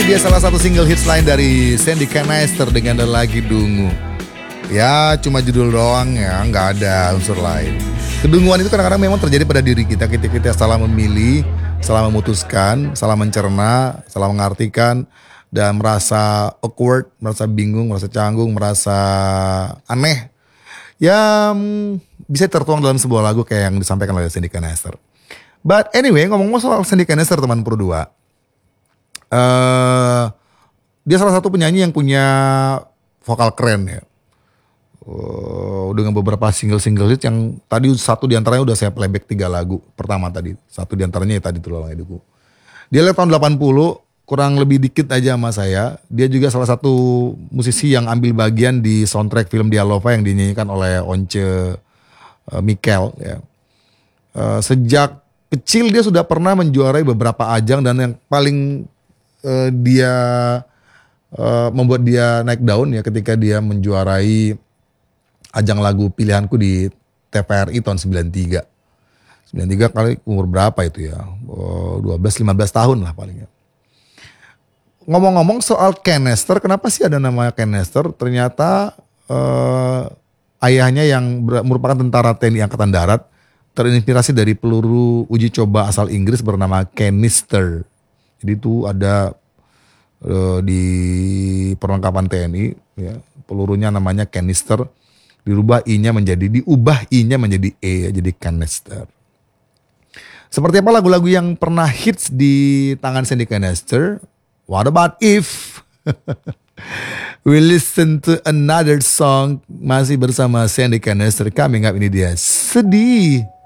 dia salah satu single hits lain dari Sandy Canister dengan Lagi Dungu. Ya cuma judul doang ya, nggak ada unsur lain. Kedunguan itu kadang-kadang memang terjadi pada diri kita ketika kita salah memilih, salah memutuskan, salah mencerna, salah mengartikan, dan merasa awkward, merasa bingung, merasa canggung, merasa aneh. Ya bisa tertuang dalam sebuah lagu kayak yang disampaikan oleh Sandy Canister. But anyway, ngomong-ngomong soal Sandy Canister teman berdua, dia salah satu penyanyi yang punya vokal keren ya. Dengan beberapa single hits yang tadi satu diantaranya udah saya playback 3 lagu pertama tadi. Satu diantaranya ya tadi Tulang Hidupku. Dia lahir tahun 80, kurang lebih dikit aja sama saya. Dia juga salah satu musisi yang ambil bagian di soundtrack film Dialova yang dinyanyikan oleh Once Mikel ya. Sejak kecil dia sudah pernah menjuarai beberapa ajang, dan yang paling dia membuat dia naik daun ya ketika dia menjuarai ajang lagu pilihanku di TVRI tahun 93. 93 kali umur berapa itu ya? 12-15 tahun lah palingnya. Ngomong-ngomong soal Canister, kenapa sih ada nama Canister? Ternyata ayahnya yang merupakan tentara TNI Angkatan Darat terinspirasi dari peluru uji coba asal Inggris bernama Canister. Jadi itu ada di perlengkapan TNI ya, pelurunya namanya Canister. Diubah I-nya menjadi E, jadi Canister. Seperti apa lagu-lagu yang pernah hits di tangan Sandy Canister? What about if? We listen to another song masih bersama Sandy Canister. Coming up, ini dia Sedih.